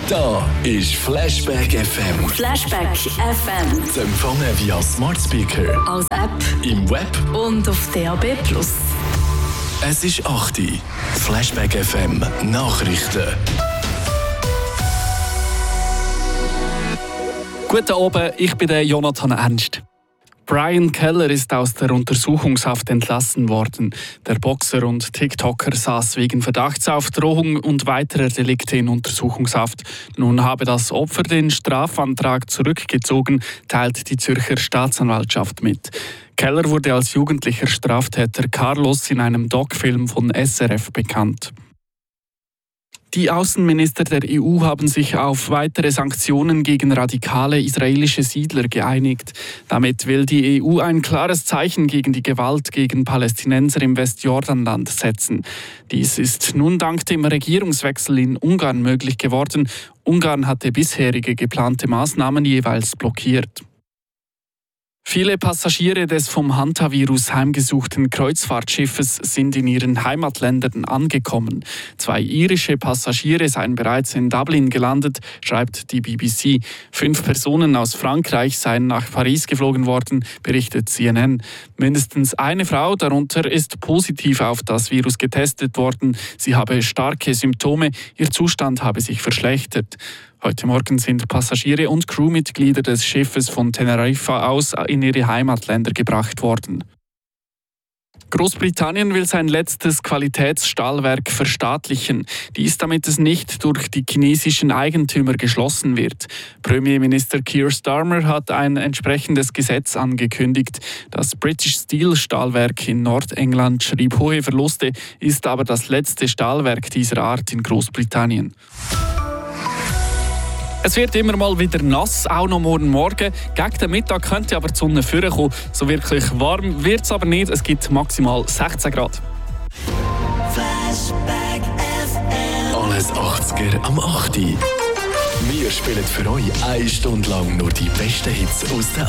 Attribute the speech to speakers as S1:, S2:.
S1: Da ist Flashback FM.
S2: Flashback FM.
S1: Zu empfangen via Smart Speaker,
S2: Als App
S1: im Web.
S2: und auf DAB+.
S1: Es ist 8 Uhr. Flashback FM Nachrichten.
S3: Guten Abend, ich bin der Jonathan Ernst. Brian Keller ist aus der Untersuchungshaft entlassen worden. Der Boxer und TikToker saß wegen Verdachts auf Drohung und weiterer Delikte in Untersuchungshaft. Nun habe das Opfer den Strafantrag zurückgezogen, teilt die Zürcher Staatsanwaltschaft mit. Keller wurde als jugendlicher Straftäter Carlos in einem Doc-Film von SRF bekannt. Die Außenminister der EU haben sich auf weitere Sanktionen gegen radikale israelische Siedler geeinigt. Damit will die EU ein klares Zeichen gegen die Gewalt gegen Palästinenser im Westjordanland setzen. Dies ist nun dank dem Regierungswechsel in Ungarn möglich geworden. Ungarn hatte bisherige geplante Maßnahmen jeweils blockiert. Viele Passagiere des vom Hantavirus heimgesuchten Kreuzfahrtschiffes sind in ihren Heimatländern angekommen. 2 irische Passagiere seien bereits in Dublin gelandet, schreibt die BBC. 5 Personen aus Frankreich seien nach Paris geflogen worden, berichtet CNN. Mindestens eine Frau darunter ist positiv auf das Virus getestet worden. Sie habe starke Symptome, ihr Zustand habe sich verschlechtert. Heute Morgen sind Passagiere und Crewmitglieder des Schiffes von Teneriffa aus in ihre Heimatländer gebracht worden. Großbritannien will sein letztes Qualitätsstahlwerk verstaatlichen. Dies, damit es nicht durch die chinesischen Eigentümer geschlossen wird. Premierminister Keir Starmer hat ein entsprechendes Gesetz angekündigt. Das British Steel Stahlwerk in Nordengland schrieb hohe Verluste, ist aber das letzte Stahlwerk dieser Art in Großbritannien. Es wird immer mal wieder nass, auch noch morgen. Gegen den Mittag könnte aber die Sonne vorkommen. So wirklich warm wird es aber nicht. Es gibt maximal 16 Grad.
S1: Flashback FM. Alles 80er am 8 Uhr. Wir spielen für euch 1 Stunde lang nur die besten Hits aus den